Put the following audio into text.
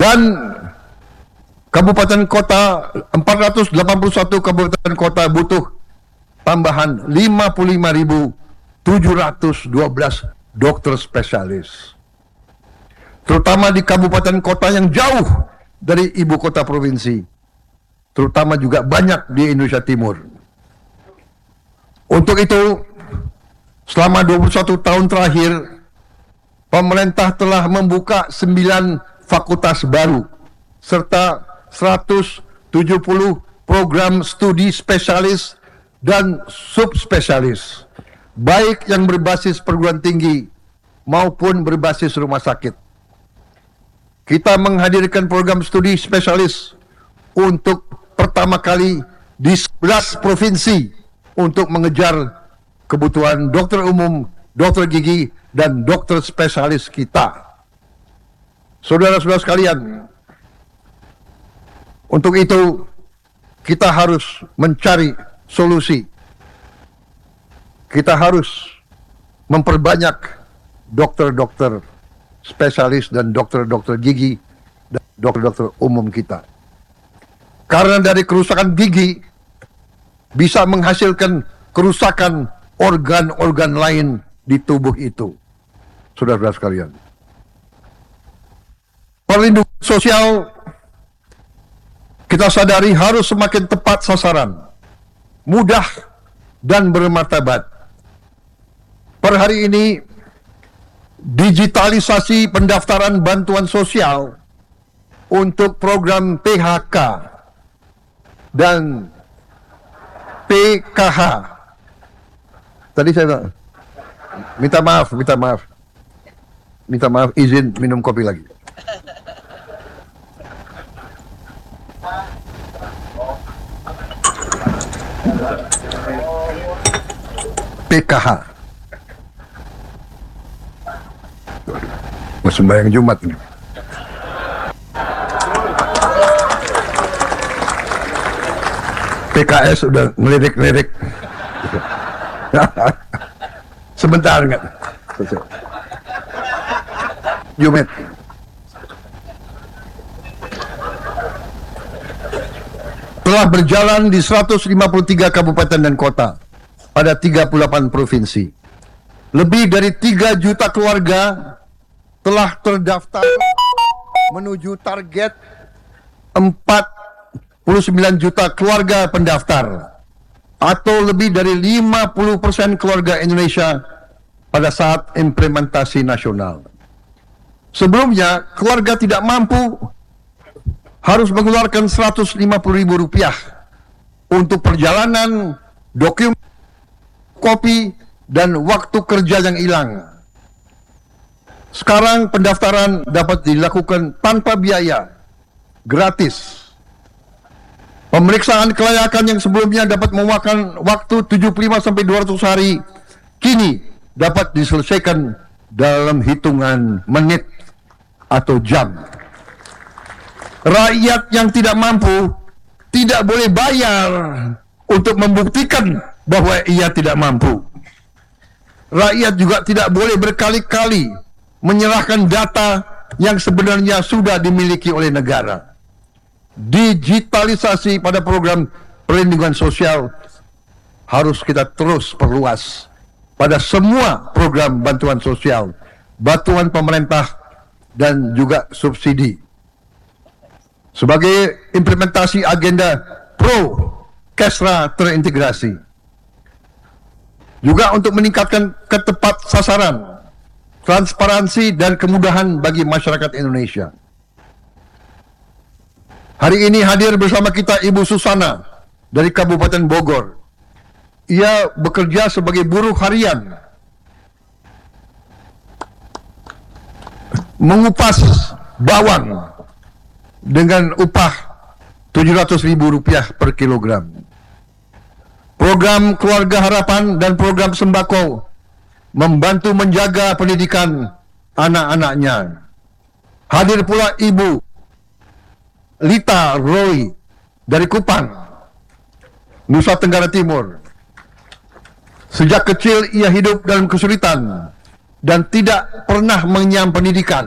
Dan kabupaten kota, 481 kabupaten kota butuh tambahan 55.712 dokter spesialis. Terutama di kabupaten kota yang jauh dari ibu kota provinsi. Terutama juga banyak di Indonesia Timur. Untuk itu, selama 21 tahun terakhir, pemerintah telah membuka 9 fakultas baru, serta 170 program studi spesialis dan subspesialis, baik yang berbasis perguruan tinggi maupun berbasis rumah sakit. Kita menghadirkan program studi spesialis untuk pertama kali di 11 provinsi untuk mengejar kebutuhan dokter umum, dokter gigi, dan dokter spesialis kita. Saudara-saudara sekalian, untuk itu kita harus mencari solusi. Kita harus memperbanyak dokter-dokter spesialis dan dokter-dokter gigi dan dokter-dokter umum kita. Karena dari kerusakan gigi bisa menghasilkan kerusakan organ-organ lain di tubuh itu. Saudara-saudara sekalian, perlindungan sosial kita sadari harus semakin tepat sasaran, mudah dan bermartabat. Per hari ini, digitalisasi pendaftaran bantuan sosial untuk program PHK dan PKH. Tadi saya minta maaf, izin minum kopi lagi. PKH. Sembahyang Jumat ini. PKS udah ngelirik-ngelirik. Sebentar enggak? Jumat. Telah berjalan di 153 kabupaten dan kota pada 38 provinsi. Lebih dari 3 juta keluarga telah terdaftar menuju target 49 juta keluarga pendaftar, atau lebih dari 50% keluarga Indonesia pada saat implementasi nasional. Sebelumnya, keluarga tidak mampu harus mengeluarkan Rp150.000 untuk perjalanan, dokumen, kopi, dan waktu kerja yang hilang. Sekarang pendaftaran dapat dilakukan tanpa biaya, gratis. Pemeriksaan kelayakan yang sebelumnya dapat memakan waktu 75-200 hari, kini dapat diselesaikan dalam hitungan menit atau jam. Rakyat yang tidak mampu tidak boleh bayar untuk membuktikan bahwa ia tidak mampu. Rakyat juga tidak boleh berkali-kali menyerahkan data yang sebenarnya sudah dimiliki oleh negara. Digitalisasi pada program perlindungan sosial harus kita terus perluas pada semua program bantuan sosial, bantuan pemerintah, dan juga subsidi. Sebagai implementasi agenda pro-Kesra terintegrasi. Juga untuk meningkatkan ketepat sasaran, transparansi, dan kemudahan bagi masyarakat Indonesia. Hari ini hadir bersama kita Ibu Susana dari Kabupaten Bogor. Ia bekerja sebagai buruh harian, mengupas bawang dengan upah Rp700.000 per kilogram. Program Keluarga Harapan dan program sembako membantu menjaga pendidikan anak-anaknya. Hadir pula Ibu Lita Roy dari Kupang, Nusa Tenggara Timur. Sejak kecil ia hidup dalam kesulitan dan tidak pernah mengenyam pendidikan.